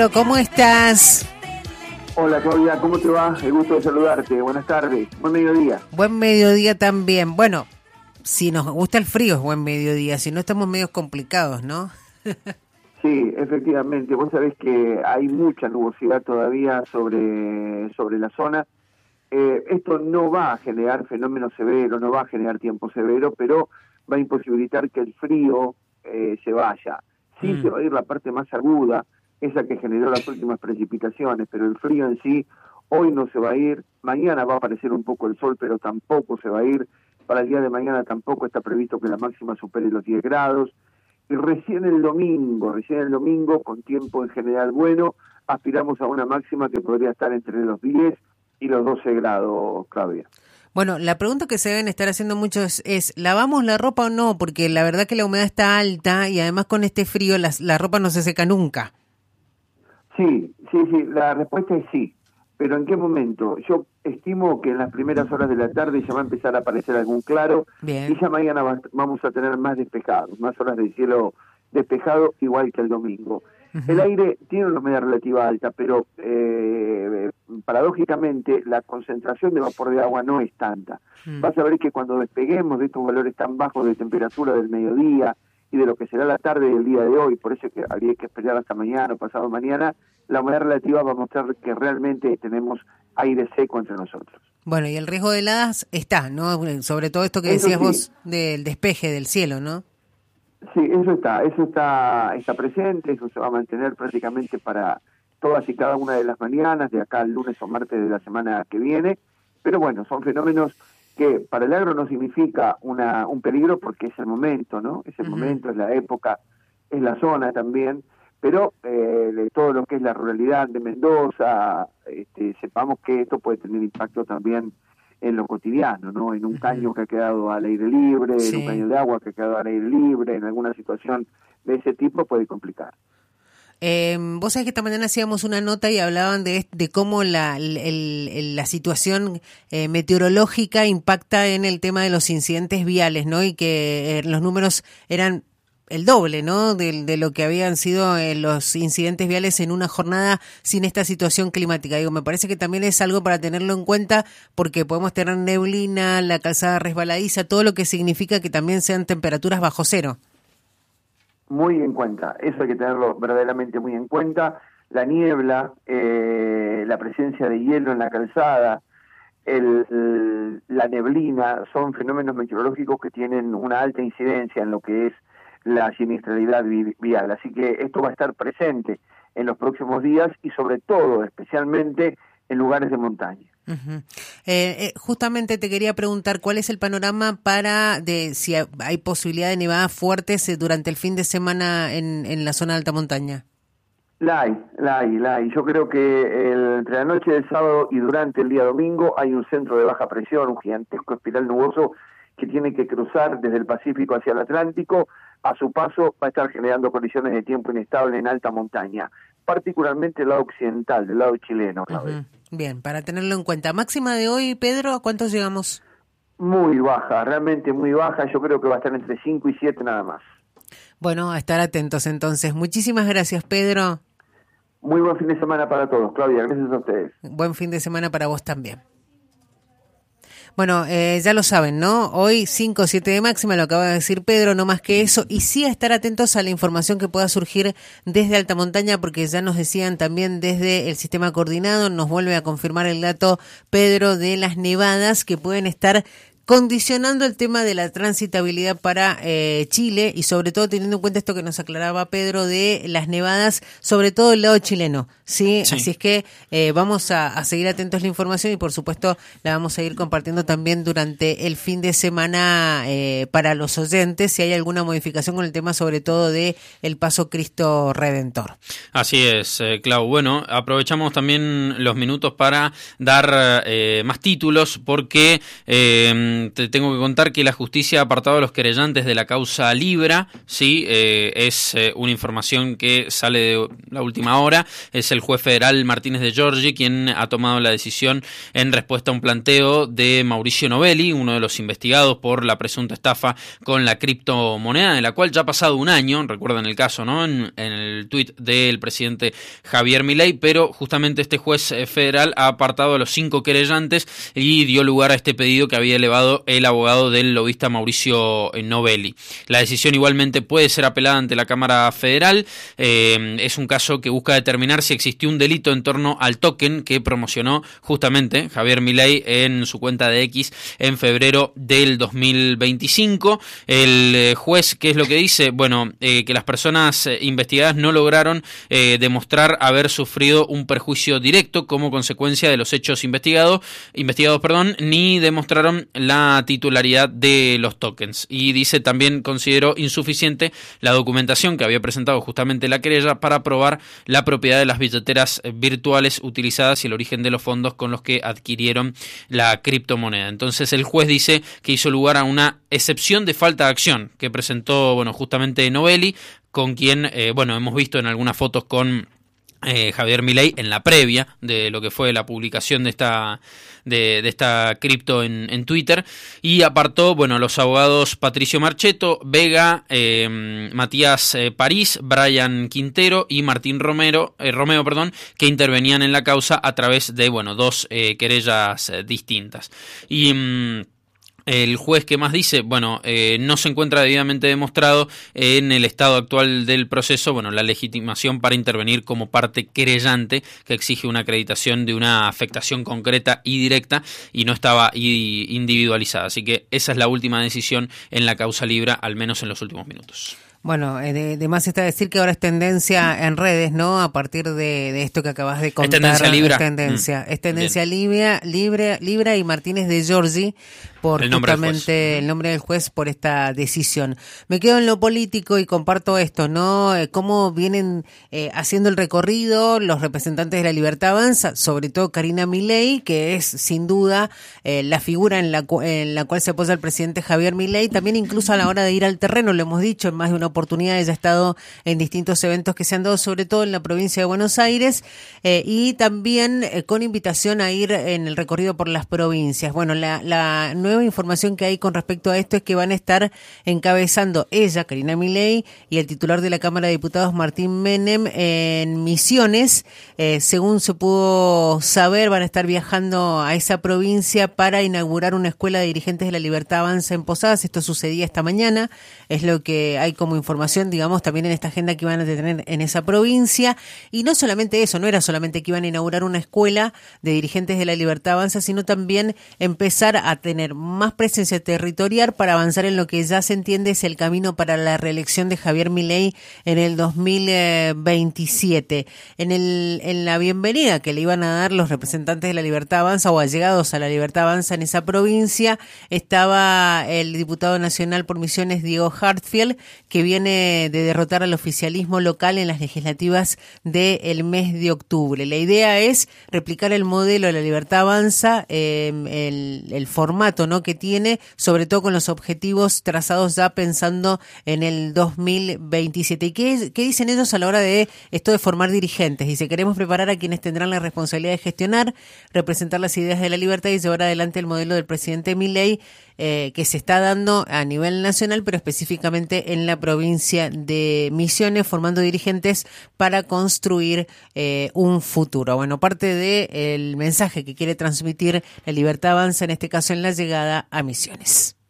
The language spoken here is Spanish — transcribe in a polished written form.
¿Cómo estás? Hola Claudia, ¿cómo te va? El gusto de saludarte. Buenas tardes. Buen mediodía. Buen mediodía también. Bueno, si nos gusta el frío es buen mediodía, si no estamos medios complicados, ¿no? Sí, efectivamente. Vos sabés que hay mucha nubosidad todavía sobre la zona. Esto no va a generar fenómenos severos, no va a generar tiempo severo, pero va a imposibilitar que el frío se vaya. Sí se va a ir la parte más aguda, esa que generó las últimas precipitaciones, pero el frío en sí hoy no se va a ir. Mañana va a aparecer un poco el sol, pero tampoco se va a ir. Para el día de mañana tampoco está previsto que la máxima supere los 10 grados. Y recién el domingo, con tiempo en general bueno, aspiramos a una máxima que podría estar entre los 10 y los 12 grados, Claudia. Bueno, la pregunta que se deben estar haciendo muchos es, ¿lavamos la ropa o no? Porque la verdad que la humedad está alta y además con este frío la ropa no se seca nunca. Sí, la respuesta es sí. Pero ¿en qué momento? Yo estimo que en las primeras horas de la tarde ya va a empezar a aparecer algún claro. Bien. Y ya mañana vamos a tener más despejados, más horas de cielo despejado, igual que el domingo. Uh-huh. El aire tiene una humedad relativa alta, pero paradójicamente la concentración de vapor de agua no es tanta. Vas a ver que cuando despeguemos de estos valores tan bajos de temperatura del mediodía y de lo que será la tarde del día de hoy, por eso que habría que esperar hasta mañana o pasado mañana, la humedad relativa va a mostrar que realmente tenemos aire seco entre nosotros. Bueno, y el riesgo de heladas está, ¿no? Sobre todo esto que decías vos del despeje del cielo, ¿no? Sí, eso está presente, eso se va a mantener prácticamente para todas y cada una de las mañanas, de acá al lunes o martes de la semana que viene, pero bueno, son fenómenos que para el agro no significa un peligro porque es el momento, ¿no? Es el momento, es la época, es la zona también, pero de todo lo que es la ruralidad de Mendoza, sepamos que esto puede tener impacto también en lo cotidiano, ¿no? En un caño que ha quedado al aire libre, sí. En un caño de agua que ha quedado al aire libre, en alguna situación de ese tipo puede complicar. Vos sabés que esta mañana hacíamos una nota y hablaban de cómo la situación meteorológica impacta en el tema de los incidentes viales, ¿no? Y que los números eran el doble, ¿no? De lo que habían sido los incidentes viales en una jornada sin esta situación climática. Digo, me parece que también es algo para tenerlo en cuenta porque podemos tener neblina, la calzada resbaladiza, todo lo que significa que también sean temperaturas bajo cero. Muy en cuenta, eso hay que tenerlo verdaderamente muy en cuenta. La niebla, la presencia de hielo en la calzada, la neblina, son fenómenos meteorológicos que tienen una alta incidencia en lo que es la siniestralidad vial. Así que esto va a estar presente en los próximos días y sobre todo, especialmente en lugares de montaña. Uh-huh. Justamente te quería preguntar cuál es el panorama si hay posibilidad de nevadas fuertes durante el fin de semana en la zona de alta montaña. La hay. Yo creo que entre la noche del sábado y durante el día domingo hay un centro de baja presión, un gigantesco espiral nuboso que tiene que cruzar desde el Pacífico hacia el Atlántico. A su paso va a estar generando condiciones de tiempo inestable en alta montaña, particularmente el lado occidental, del lado chileno. Uh-huh. Bien, para tenerlo en cuenta. Máxima de hoy, Pedro, ¿a cuántos llegamos? Muy baja, realmente muy baja. Yo creo que va a estar entre 5 y 7 nada más. Bueno, a estar atentos entonces. Muchísimas gracias, Pedro. Muy buen fin de semana para todos, Claudia. Gracias a ustedes. Buen fin de semana para vos también. Bueno, ya lo saben, ¿no? Hoy 5 o 7 de máxima, lo acaba de decir Pedro, no más que eso. Y sí a estar atentos a la información que pueda surgir desde alta montaña, porque ya nos decían también desde el sistema coordinado, nos vuelve a confirmar el dato, Pedro, de las nevadas que pueden estar condicionando el tema de la transitabilidad para Chile y sobre todo teniendo en cuenta esto que nos aclaraba Pedro de las nevadas, sobre todo el lado chileno, ¿sí? Así es que vamos a seguir atentos a la información y por supuesto la vamos a ir compartiendo también durante el fin de semana para los oyentes si hay alguna modificación con el tema sobre todo de el Paso Cristo Redentor. Así es, Clau. Bueno, aprovechamos también los minutos para dar más títulos porque te tengo que contar que la justicia ha apartado a los querellantes de la causa Libra, sí, es una información que sale de la última hora, es el el juez federal Martínez de Giorgi, quien ha tomado la decisión en respuesta a un planteo de Mauricio Novelli, uno de los investigados por la presunta estafa con la criptomoneda, de la cual ya ha pasado un año, recuerdan el caso, ¿no? En el tuit del presidente Javier Milei, pero justamente este juez federal ha apartado a los 5 querellantes y dio lugar a este pedido que había elevado el abogado del lobista Mauricio Novelli. La decisión igualmente puede ser apelada ante la Cámara Federal. Es un caso que busca determinar si existió un delito en torno al token que promocionó justamente Javier Milei en su cuenta de X en febrero del 2025. El juez, ¿qué es lo que dice? Bueno, que las personas investigadas no lograron demostrar haber sufrido un perjuicio directo como consecuencia de los hechos investigados, ni demostraron la titularidad de los tokens. Y dice también consideró insuficiente la documentación que había presentado justamente la querella para probar la propiedad de las billeteras virtuales utilizadas y el origen de los fondos con los que adquirieron la criptomoneda. Entonces el juez dice que hizo lugar a una excepción de falta de acción que presentó, justamente Novelli, con quien, hemos visto en algunas fotos con Javier Milei en la previa de lo que fue la publicación de esta cripto en Twitter, y apartó los abogados Patricio Marchetto, Vega, Matías París, Brian Quintero y Martín Romeo, que intervenían en la causa a través de 2 querellas distintas. Y el juez, ¿qué más dice? No se encuentra debidamente demostrado en el estado actual del proceso, la legitimación para intervenir como parte querellante, que exige una acreditación de una afectación concreta y directa y no estaba individualizada. Así que esa es la última decisión en la causa Libra, al menos en los últimos minutos. Bueno, de más está decir que ahora es tendencia en redes, ¿no? A partir de esto que acabas de contar. Es tendencia Libra. Es tendencia Libra y Martínez de Giorgi por justamente el nombre del juez por esta decisión. Me quedo en lo político y comparto esto, ¿no? Cómo vienen haciendo el recorrido los representantes de La Libertad Avanza, sobre todo Karina Milei, que es sin duda la figura en la cual se apoya el presidente Javier Milei, también incluso a la hora de ir al terreno, lo hemos dicho en más de una oportunidad, ella ha estado en distintos eventos que se han dado, sobre todo en la provincia de Buenos Aires, y también con invitación a ir en el recorrido por las provincias. Bueno, la nueva información que hay con respecto a esto es que van a estar encabezando ella, Karina Milei, y el titular de la Cámara de Diputados, Martín Menem, en Misiones. Según se pudo saber, van a estar viajando a esa provincia para inaugurar una escuela de dirigentes de La Libertad Avanza en Posadas. Esto sucedía esta mañana, es lo que hay como información, también en esta agenda que iban a tener en esa provincia. Y no solamente eso, no era solamente que iban a inaugurar una escuela de dirigentes de La Libertad Avanza, sino también empezar a tener más presencia territorial para avanzar en lo que ya se entiende es el camino para la reelección de Javier Milei en el 2027. En la bienvenida que le iban a dar los representantes de La Libertad Avanza o allegados a La Libertad Avanza en esa provincia, estaba el diputado nacional por Misiones, Diego Hartfield, que viene de derrotar al oficialismo local en las legislativas del mes de octubre. La idea es replicar el modelo de La Libertad Avanza, el formato, ¿no?, que tiene, sobre todo con los objetivos trazados ya pensando en el 2027. ¿Y qué dicen ellos a la hora de esto de formar dirigentes? Dice, queremos preparar a quienes tendrán la responsabilidad de gestionar, representar las ideas de la libertad y llevar adelante el modelo del presidente Milei, que se está dando a nivel nacional, pero específicamente en la provincia de Misiones, formando dirigentes para construir un futuro. Bueno, parte del mensaje que quiere transmitir La Libertad Avanza, en este caso en la llegada a Misiones.